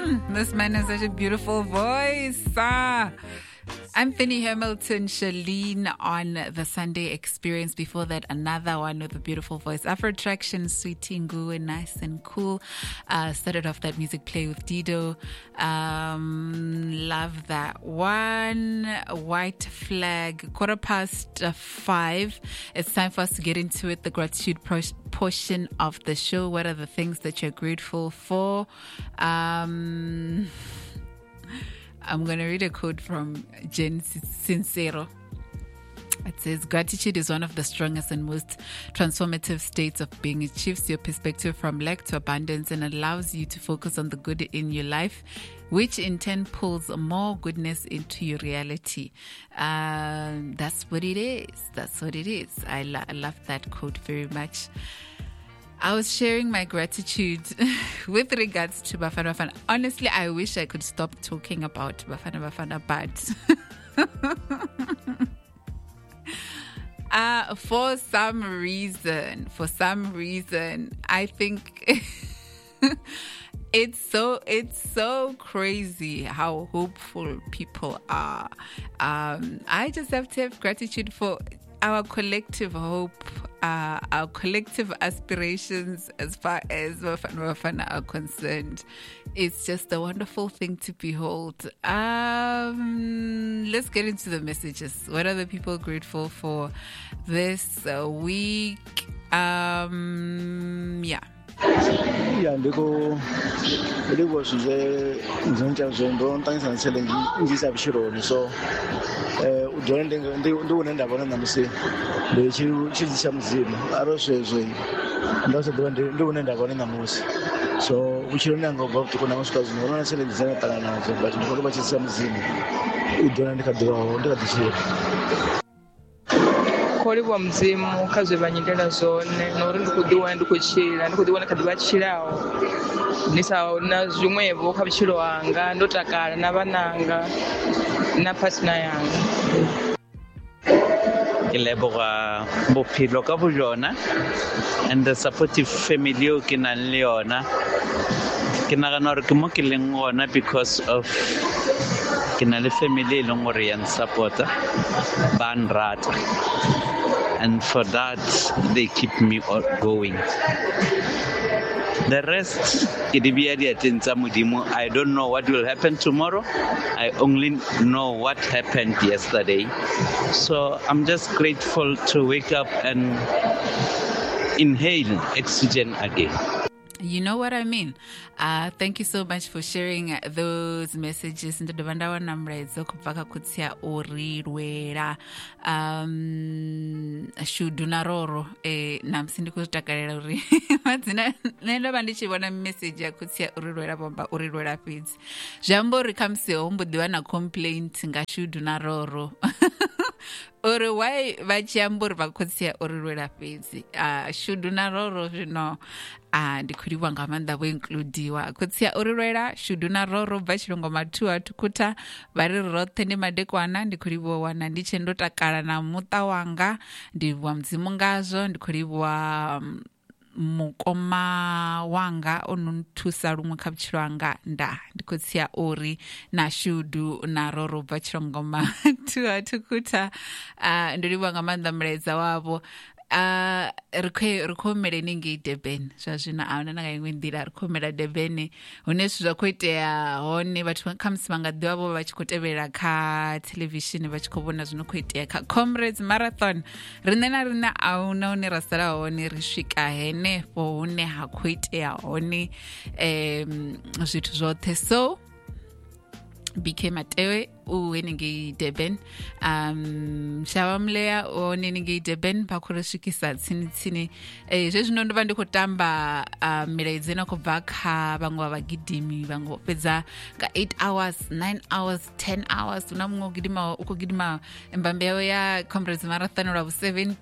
This man has such a beautiful voice. I'm Finny Hamilton, Shalene on the Sunday Experience. Before that, another one with a beautiful voice. Afro Attraction, Sweet Tingu, and nice and cool. Started off that music play with Dido. Love that one. White Flag, 5:15. It's time for us to get into it. The gratitude portion of the show. What are the things that you're grateful for? I'm going to read a quote from Jen Sincero. It says, gratitude is one of the strongest and most transformative states of being. It shifts your perspective from lack to abundance and allows you to focus on the good in your life, which in turn pulls more goodness into your reality. That's what it is. That's what it is. I love that quote very much. I was sharing my gratitude with regards to Bafana Bafana. Honestly, I wish I could stop talking about Bafana Bafana, but for some reason, I think it's so crazy how hopeful people are. I just have to have gratitude for our collective hope, our collective aspirations as far as Bafana Bafana are concerned. It's just a wonderful thing to behold. Let's get into the messages. What are the people grateful for this week? Ndiko zvize nzonja zvondo ntangisa challenge ndisa bishiro so udonde ndione ndabona namusi ndechizisha muzimu arosvezve ndione ndabona namusi so uchirona ngobva kuti kuna musika zvino unoona challenge dzakatanga nadzo but ndikoba bachisa muzimu udonde ndikadhiwawo ndikadhishira koli bwa mzimu kazwe banyendera zone nori ndikudiwa ndikudiwa kadibachirawo nisawo na zvimwevo kabishiro wanga ndotakala nabananga na partner yanga ileboga bophelo ka bojona and the supportive family o ke nang le yona ke nagana gore ke mo ke leng gona because of ke na le family e leng gore yan supporta ba nrata, and for that they keep me going. The rest, I don't know what will happen tomorrow. I only know what happened yesterday. So I'm just grateful to wake up and inhale oxygen again. You know what I mean? Thank you so much for sharing those messages. Ndodovandawa namredzo kubvaka kutsia urirwera shudunaroro namsindi kutakarira uri madzina nendova ndichivona message yakutsia urirwera bomba urirwera feeds zvambori kamsewo mbudhiwa na complaint ngashudunaroro uri why vachiambori vakutsia urirwera feeds shudunaroro zvino ndikudiwa ngamanda voincludiwa kutsia urirwera shudunaroro bva chilongo 2 atukuta vari rothe nemadekwana ndikudiwa wana ndichendotakara na muta wanga ndibwa mdzimu ngazvo ndikudiwa mukoma wanga unontusa rumwe kabuchiro wanga ndikutsia uri na shudu na roro bva chilongo 2 atukuta ndodiwa ngamanda mureza wavo rikomere ninge Durban zvazvino auna nanga imwe ndira rikomera Durban hune zvinhu zvakuitea hone vatu kamsi vangadhiwa vo vachikotevera kathelevhishini vachikobona zvinokuitea kaComrades Marathon rine narine auna une rasara hone risvika henefo hune hakuitea hone zvithu zvothe so BK Matewe uwenenge Durban shava mleya onenenge Durban pakurasvikisa tsini zvezvino ndova ndikutamba miraidzo inokubva kavamwe vavagidhimi vamwe vopedza ka 8 hours 9 hours 10 hours una mumwe ukugidhima mbambe yavo yaComrades Marathon ravu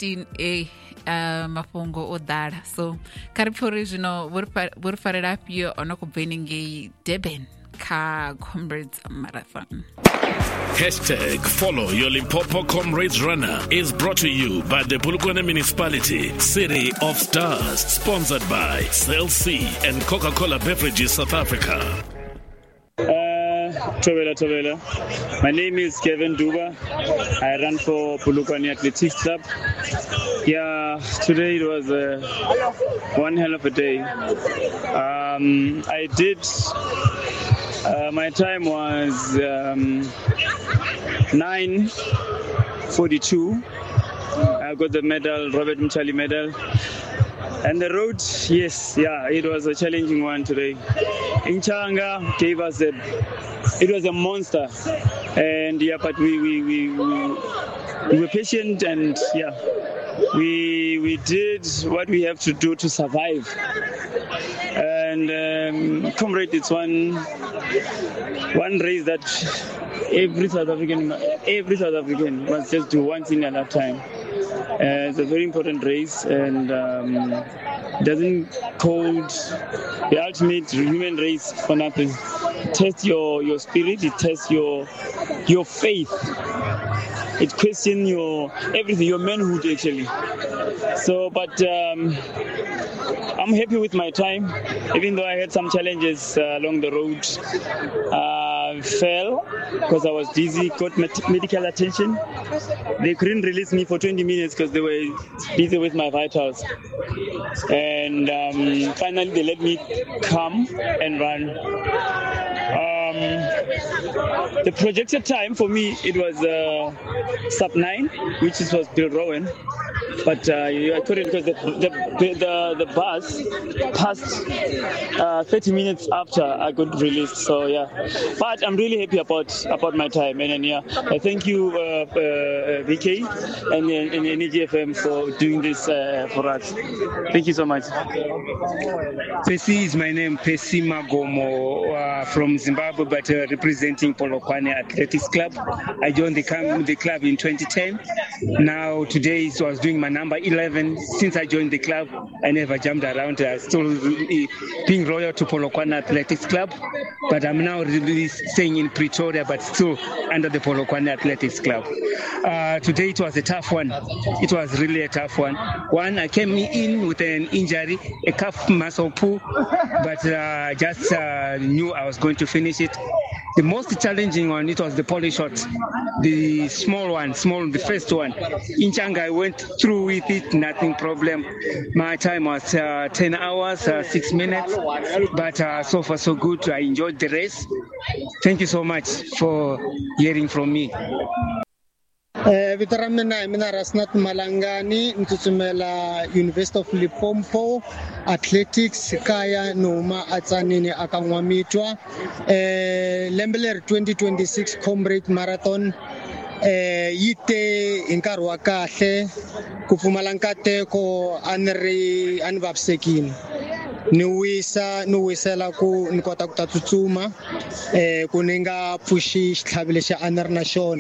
17 mafungo odhara so karipfuri zvino vori farira piyo onokubva inenge Durban Comrades Marathon. #follow your Limpopo Comrades Runner is brought to you by the Polokwane Municipality, City of Stars, sponsored by Cell C and Coca-Cola Beverages South Africa. Tobela. My name is Kevin Duba. I run for Polokwane Athletics Club. Yeah, today it was one hell of a day. I did, my time was 9:42. I got the medal, Robert Mchali medal. And the road, it was a challenging one today. Inchanga gave us it was a monster. And but we were patient, and we did what we have to do to survive. And comrade, it's one race that every South African must just do once in a lifetime. It's a very important race, and doesn't hold the ultimate human race for nothing. It tests your spirit, it tests your faith, it questions your everything, your manhood actually. So, but I'm happy with my time, even though I had some challenges along the road. I fell because I was dizzy, got medical attention. They couldn't release me for 20 minutes because they were busy with my vitals. And finally they let me come and run. The projected time for me, it was sub-9, which was Bill Rowan. But I couldn't because the bus passed 30 minutes after I got released. So but I'm really happy about my time. And I thank you, VK and NEGFM for doing this for us. Thank you so much. Pesi is my name, Pesi Magomo, from Zimbabwe, but representing Polokwane Athletics Club. I joined the club in 2010. Now today I was doing my number 11. Since I joined the club, I never jumped around. I still being loyal to Polokwane Athletics Club, but I'm now really staying in Pretoria, but still under the Polokwane Athletics Club. Today it was a tough one. It was really a tough one. I came in with an injury, a calf muscle pull, but just knew I was going to finish it. The most challenging one, it was the poly shot, the the first one. In Changa, I went through with it, nothing problem. My time was 10 hours, 6 minutes, but so far so good. I enjoyed the race. Thank you so much for hearing from me. Vitaramina Rasnat Malangani, Ntusumela, University of Limpopo, Athletics, Kaya, Noma, Atsanini, Akamwamitwa, Lembeler 2026 Comrade Marathon, Yite, Inkarwakahe, Kufumalankate, Ko Anri, Anvapsekin. Nuwisela ku nikota ku ta tsutsuma ku ninga pfuxi xitlhavelo xa anar na xona.